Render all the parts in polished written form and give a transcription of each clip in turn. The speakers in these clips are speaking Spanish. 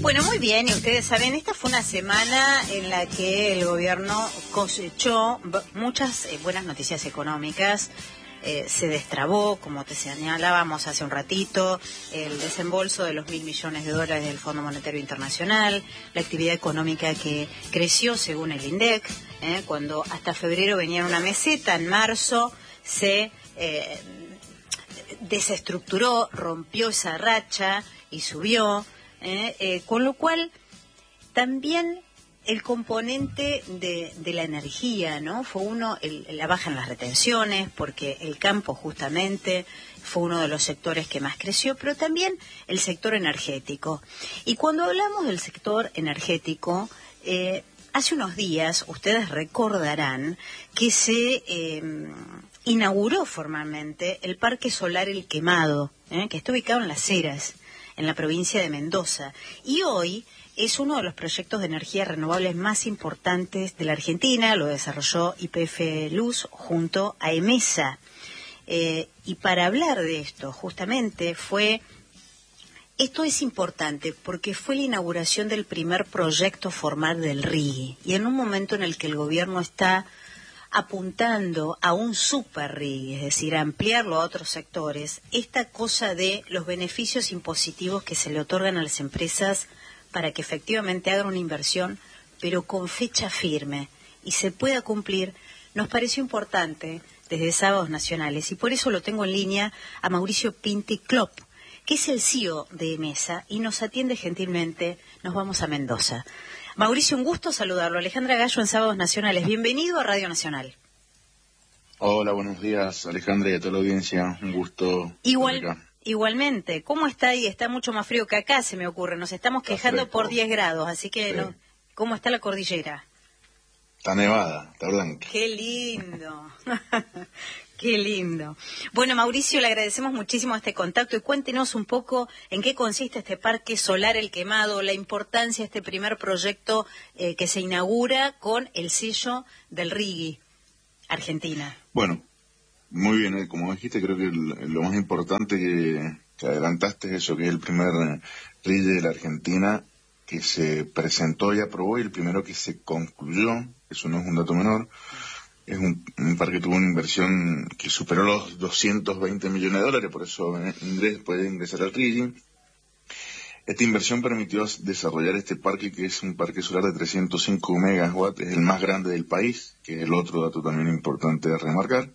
Bueno, muy bien, y ustedes saben, esta fue una semana en la que el gobierno cosechó muchas buenas noticias económicas. Se destrabó, como te señalábamos hace un ratito, el desembolso de los $1.000 millones del Fondo Monetario Internacional, la actividad económica que creció según el INDEC, cuando hasta febrero venía en una meseta, en marzo se desestructuró, rompió esa racha y subió, con lo cual también el componente de la energía, ¿no? Fue la baja en las retenciones, porque el campo justamente fue uno de los sectores que más creció, pero también el sector energético. Y cuando hablamos del sector energético, hace unos días, ustedes recordarán que se inauguró formalmente el Parque Solar El Quemado, que está ubicado en Las Heras, en la provincia de Mendoza. Y hoy es uno de los proyectos de energías renovables más importantes de la Argentina. Lo desarrolló YPF Luz junto a EMESA. Y para hablar de esto, justamente, esto es importante porque fue la inauguración del primer proyecto formal del RIGI. Y en un momento en el que el gobierno está apuntando a un super RIGI, es decir, a ampliarlo a otros sectores, esta cosa de los beneficios impositivos que se le otorgan a las empresas para que efectivamente hagan una inversión, pero con fecha firme y se pueda cumplir, nos pareció importante desde Sábados Nacionales, y por eso lo tengo en línea a Mauricio Pinti Klopp, que es el CEO de EMESA, y nos atiende gentilmente. Nos vamos a Mendoza. Mauricio, un gusto saludarlo. Alejandra Gallo en Sábados Nacionales. Bienvenido a Radio Nacional. Hola, buenos días, Alejandra, y a toda la audiencia. Un gusto. Igualmente. ¿Cómo está ahí? Está mucho más frío que acá, se me ocurre. Nos estamos quejando por 10 grados, así que sí. No. ¿Cómo está la cordillera? Está nevada, está blanca. ¡Qué lindo! ¡Qué lindo! Bueno, Mauricio, le agradecemos muchísimo este contacto y cuéntenos un poco en qué consiste este Parque Solar El Quemado, la importancia de este primer proyecto que se inaugura con el sello del RIGI, Argentina. Bueno, muy bien, como dijiste, creo que lo más importante que adelantaste es eso, que es el primer RIGI de la Argentina que se presentó y aprobó, y el primero que se concluyó. Eso no es un dato menor. Es un parque que tuvo una inversión que superó los $220 millones, por eso puede ingresar al RIGI. Esta inversión permitió desarrollar este parque, que es un parque solar de 305 megawatts, es el más grande del país, que es el otro dato también importante de remarcar.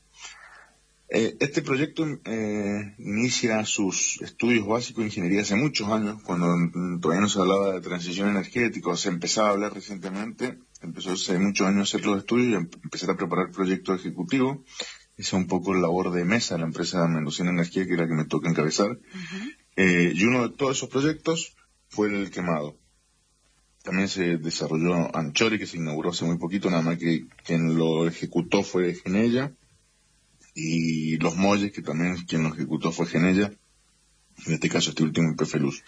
Este proyecto inicia sus estudios básicos de ingeniería hace muchos años, cuando todavía no se hablaba de transición energética, se empezaba a hablar recientemente. Empezó hace muchos años a hacer los estudios y empezar a preparar proyectos ejecutivos. Esa es un poco la labor de EMESA, la empresa Mendocina Energía, que es la que me toca encabezar. Y uno de todos esos proyectos fue el Quemado. También se desarrolló Anchori, que se inauguró hace muy poquito, nada más que quien lo ejecutó fue Genella. Y Los Molles, que también quien lo ejecutó fue Genella. En este caso, este último YPF Luz.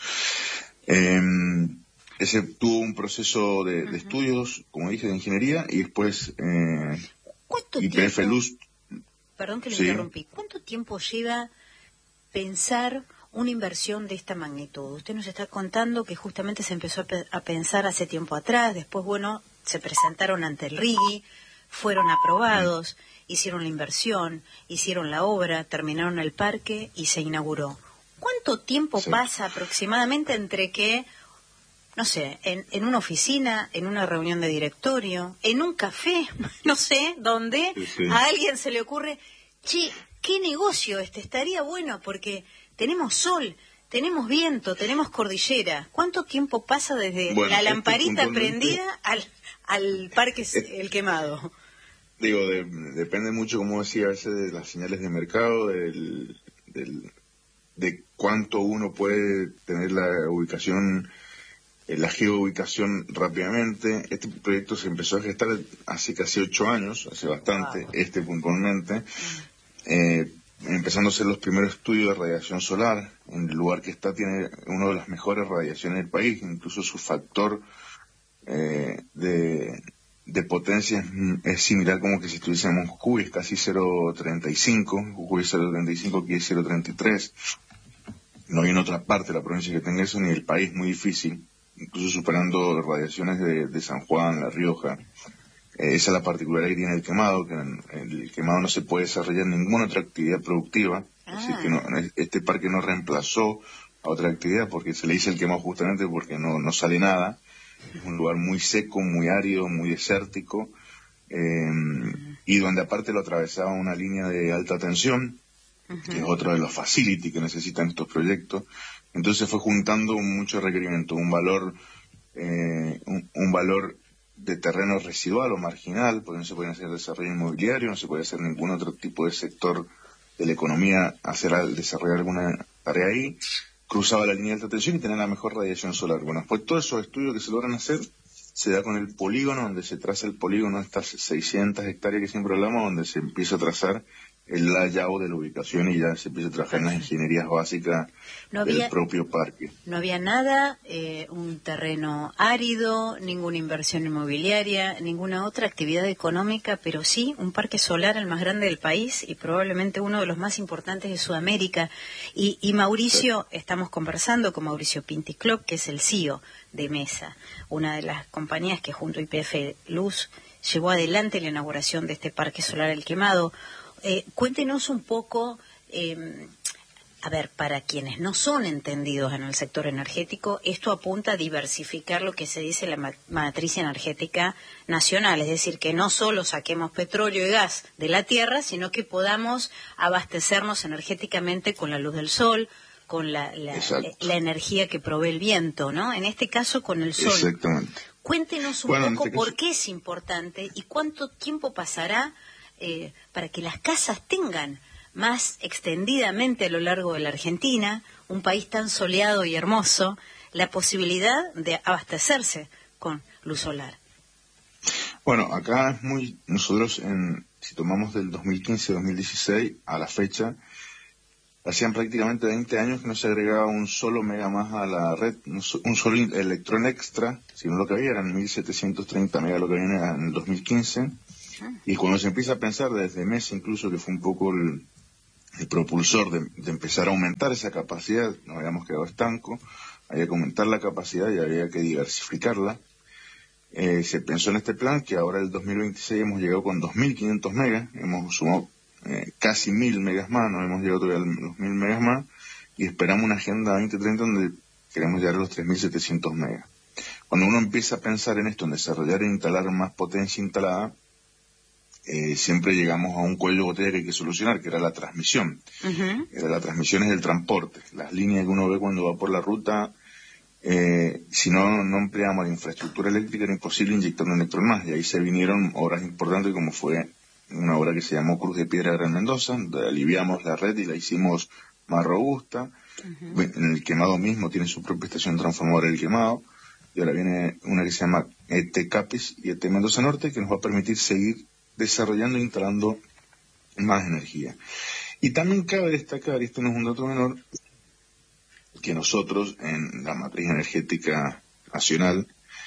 Ese tuvo un proceso de estudios, como dije, de ingeniería, y después YPF Luz. Perdón que le interrumpí. ¿Cuánto tiempo lleva pensar una inversión de esta magnitud? Usted nos está contando que justamente se empezó a pensar hace tiempo atrás, después, se presentaron ante el RIGI, fueron aprobados, hicieron la inversión, hicieron la obra, terminaron el parque y se inauguró. ¿Cuánto tiempo pasa aproximadamente entre que, no sé, en una oficina, en una reunión de directorio, en un café, no sé, donde a alguien se le ocurre, che, qué negocio estaría bueno porque tenemos sol, tenemos viento, tenemos cordillera? ¿Cuánto tiempo pasa desde la lamparita prendida al Parque El Quemado? Digo, depende mucho, como decía, a veces de las señales de mercado, de cuánto uno puede tener la ubicación, la geoubicación rápidamente. Este proyecto se empezó a gestar hace casi 8 años, hace bastante, puntualmente, empezando a hacer los primeros estudios de radiación solar. En el lugar que está tiene una de las mejores radiaciones del país, incluso su factor de potencia es similar, como que si estuviésemos en Jujuy, es casi 0.35, Jujuy es 0.35, aquí es 0.33. No hay en otra parte de la provincia que tenga eso, ni el país, muy difícil. incluso superando radiaciones de San Juan, La Rioja. Esa es la particularidad que tiene el quemado, que en el quemado no se puede desarrollar ninguna otra actividad productiva. Es decir, que este parque no reemplazó a otra actividad, porque se le dice el quemado justamente porque no sale nada. Es un lugar muy seco, muy árido, muy desértico, y donde aparte lo atravesaba una línea de alta tensión, que es otro de los facility que necesitan estos proyectos. Entonces fue juntando mucho requerimiento, un valor de terreno residual o marginal, porque no se puede hacer desarrollo inmobiliario, no se puede hacer ningún otro tipo de sector de la economía, desarrollar alguna tarea ahí. Cruzaba la línea de alta tensión y tenía la mejor radiación solar. Bueno, pues todos esos estudios que se logran hacer se da con el polígono, donde se traza el polígono, estas 600 hectáreas que siempre hablamos, donde se empieza a trazar el layout de la ubicación y ya se empieza a trabajar en las ingenierías básicas del propio parque. No había nada, un terreno árido, ninguna inversión inmobiliaria, ninguna otra actividad económica, pero sí un parque solar el más grande del país y probablemente uno de los más importantes de Sudamérica. Y Mauricio, estamos conversando con Mauricio Pinticlop, que es el CEO de Mesa, una de las compañías que junto a YPF Luz llevó adelante la inauguración de este parque solar El Quemado. Cuéntenos un poco, a ver, para quienes no son entendidos en el sector energético, esto apunta a diversificar lo que se dice la matriz energética nacional, es decir, que no solo saquemos petróleo y gas de la tierra, sino que podamos abastecernos energéticamente con la luz del sol, con la energía que provee el viento, ¿no? En este caso con el sol. Exactamente. Cuéntenos un poco por qué es importante y cuánto tiempo pasará para que las casas tengan más extendidamente a lo largo de la Argentina, un país tan soleado y hermoso, la posibilidad de abastecerse con luz solar. Bueno, acá es nosotros si tomamos del 2015-2016 a la fecha, hacían prácticamente 20 años que no se agregaba un solo mega más a la red, un solo electrón extra, sino lo que había eran 1.730 megas lo que viene en el 2015. Y cuando se empieza a pensar desde Mesa incluso, que fue un poco el propulsor de empezar a aumentar esa capacidad, nos habíamos quedado estancos, había que aumentar la capacidad y había que diversificarla. Se pensó en este plan que ahora el 2026 hemos llegado con 2.500 megas, hemos sumado casi 1.000 megas más, no hemos llegado todavía a los 1.000 megas más, y esperamos una agenda 2030 donde queremos llegar a los 3.700 megas. Cuando uno empieza a pensar en esto, en desarrollar e instalar más potencia instalada, siempre llegamos a un cuello de botella que hay que solucionar, que era la transmisión. Era las transmisiones del transporte, las líneas que uno ve cuando va por la ruta. Si no empleamos la infraestructura eléctrica, era imposible inyectar un electrón más, y ahí se vinieron obras importantes como fue una obra que se llamó Cruz de Piedra Gran Mendoza, donde aliviamos la red y la hicimos más robusta. En el Quemado mismo tiene su propia estación transformadora El Quemado, y ahora viene una que se llama ET Capis y ET Mendoza Norte, que nos va a permitir seguir desarrollando e instalando más energía. Y también cabe destacar, y esto no es un dato menor, que nosotros en la matriz energética nacional,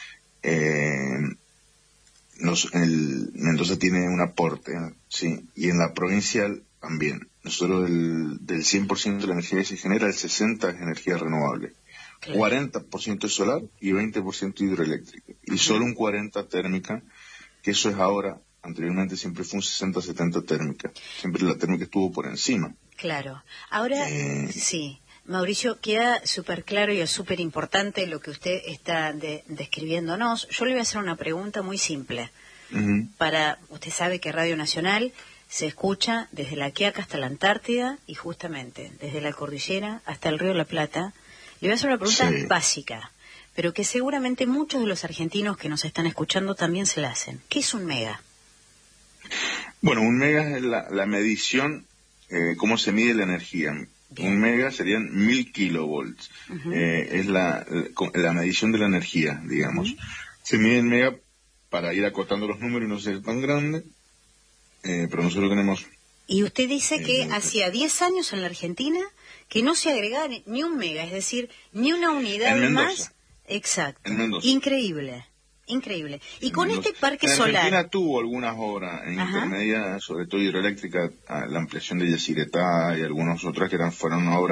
Mendoza tiene un aporte, sí, y en la provincial también. Nosotros del 100% de la energía que se genera, el 60% es energía renovable, 40% es solar y 20% hidroeléctrica, y solo un 40% térmica, que eso es ahora. Anteriormente siempre fue un 60-70 térmica. Siempre la térmica estuvo por encima. Claro. Ahora, sí. Mauricio, queda súper claro y es súper importante lo que usted está describiéndonos. Yo le voy a hacer una pregunta muy simple. Usted sabe que Radio Nacional se escucha desde la Quiaca hasta la Antártida y justamente desde la cordillera hasta el Río de la Plata. Le voy a hacer una pregunta básica, pero que seguramente muchos de los argentinos que nos están escuchando también se la hacen. ¿Qué es un mega? Bueno, un mega es la medición, cómo se mide la energía. Bien. Un mega serían 1.000 kilovolts. Es la medición de la energía, digamos. Se mide en mega para ir acotando los números y no ser tan grande, pero nosotros tenemos... Y usted dice que hacía 10 años en la Argentina que no se agregaba ni un mega, es decir, ni una unidad más. Exacto. En Mendoza. Increíble. Y con este parque solar... La Argentina tuvo algunas obras intermedias, sobre todo hidroeléctrica, la ampliación de Yacyretá y algunas otras que fueron obras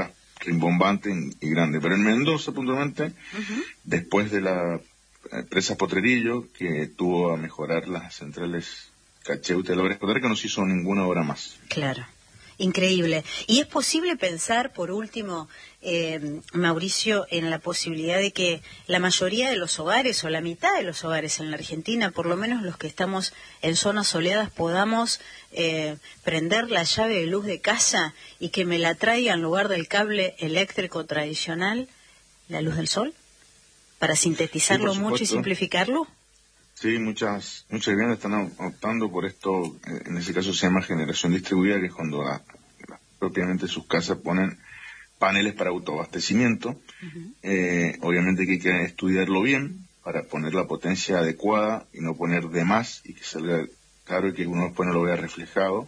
rimbombante y grande. Pero en Mendoza, puntualmente, después de la presa Potrerillo, que tuvo a mejorar las centrales Cacheuta y la Escotera, que no se hizo ninguna obra más. Claro. Increíble. ¿Y es posible pensar, por último, Mauricio, en la posibilidad de que la mayoría de los hogares, o la mitad de los hogares en la Argentina, por lo menos los que estamos en zonas soleadas, podamos prender la llave de luz de casa y que me la traiga en lugar del cable eléctrico tradicional, la luz del sol? Para sintetizarlo mucho y simplificarlo. Sí, muchas viviendas están optando por esto. En ese caso se llama generación distribuida, que es cuando propiamente sus casas ponen paneles para autoabastecimiento. Obviamente que hay que estudiarlo bien para poner la potencia adecuada y no poner de más y que salga claro y que uno después no lo vea reflejado.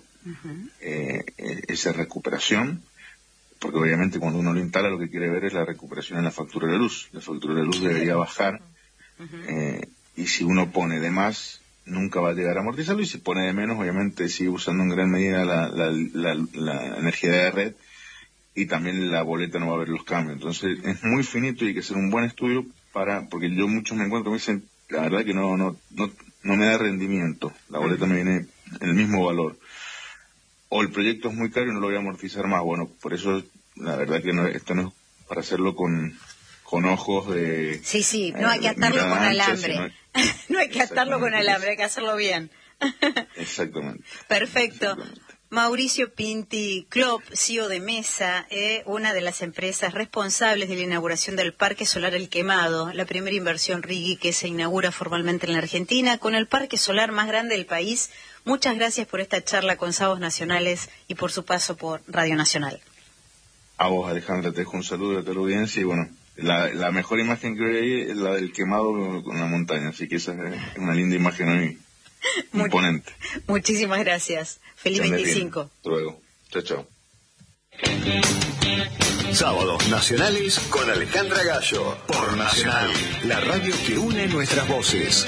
Esa recuperación, porque obviamente cuando uno lo instala lo que quiere ver es la recuperación en la factura de luz. La factura de luz debería bajar. Y si uno pone de más, nunca va a llegar a amortizarlo, y si pone de menos, obviamente sigue usando en gran medida la energía de la red, y también la boleta no va a ver los cambios. Entonces es muy finito y hay que hacer un buen estudio porque yo muchos me encuentro que me dicen, la verdad que no me da rendimiento, la boleta me viene en el mismo valor, o el proyecto es muy caro y no lo voy a amortizar más. Bueno, por eso la verdad que esto no es para hacerlo con ojos de... Sí, no hay que atarlo con alambre. No hay que atarlo con alambre, hay que hacerlo bien. Exactamente. Perfecto. Exactamente. Mauricio Pinti Klopp, CEO de Mesa, una de las empresas responsables de la inauguración del Parque Solar El Quemado, la primera inversión RIGI que se inaugura formalmente en la Argentina, con el parque solar más grande del país. Muchas gracias por esta charla con Sábados Nacionales y por su paso por Radio Nacional. A vos, Alejandra, te dejo un saludo a toda la audiencia y bueno, la mejor imagen que veo ahí es la del quemado con la montaña, así que esa es una linda imagen ahí, imponente. Muchísimas gracias. Feliz 25. Hasta luego. Chao. Sábados Nacionales con Alejandra Gallo, por Nacional, la radio que une nuestras voces.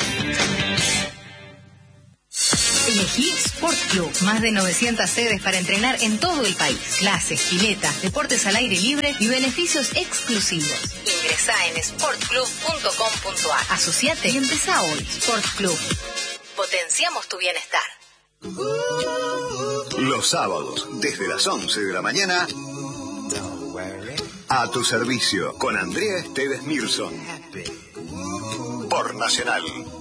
Elegí Sport Club, más de 900 sedes para entrenar en todo el país. Clases, piletas, deportes al aire libre y beneficios exclusivos. Ingresá en sportclub.com.ar. Asociate y empezá hoy. Sport Club. Potenciamos tu bienestar. Los sábados, desde las 11 de la mañana, a tu servicio, con Andrea Esteves Mirson. Por Nacional.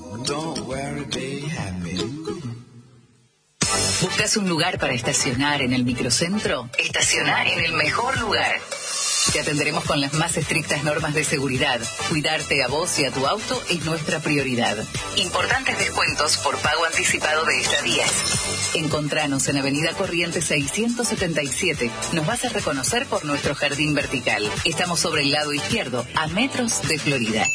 ¿Buscas un lugar para estacionar en el microcentro? Estacionar en el mejor lugar. Te atenderemos con las más estrictas normas de seguridad. Cuidarte a vos y a tu auto es nuestra prioridad. Importantes descuentos por pago anticipado de estadías. Encontranos en Avenida Corrientes 677. Nos vas a reconocer por nuestro jardín vertical. Estamos sobre el lado izquierdo, a metros de Florida.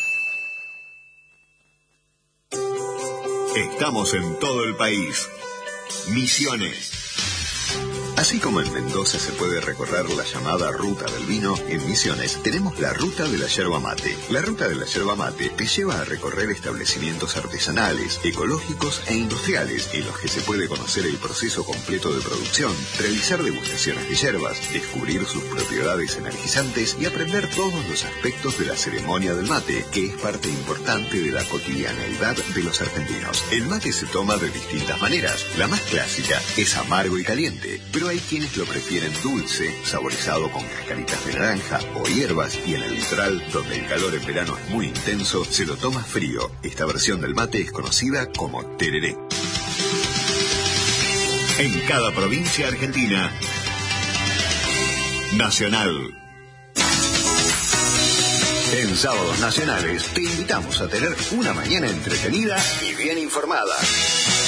Estamos en todo el país. Misiones. Así como en Mendoza se puede recorrer la llamada Ruta del Vino, en Misiones tenemos la Ruta de la Yerba Mate. La Ruta de la Yerba Mate te lleva a recorrer establecimientos artesanales, ecológicos e industriales, en los que se puede conocer el proceso completo de producción, realizar degustaciones de yerbas, descubrir sus propiedades energizantes y aprender todos los aspectos de la ceremonia del mate, que es parte importante de la cotidianeidad de los argentinos. El mate se toma de distintas maneras. La más clásica es amargo y caliente, pero hay quienes lo prefieren dulce, saborizado con cascaritas de naranja o hierbas, y en el litoral, donde el calor en verano es muy intenso, se lo toma frío. Esta versión del mate es conocida como tereré. En cada provincia argentina, Nacional. En Sábados Nacionales te invitamos a tener una mañana entretenida y bien informada.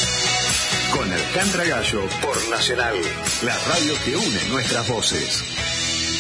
Con Alejandra Gallo por Nacional, la radio que une nuestras voces.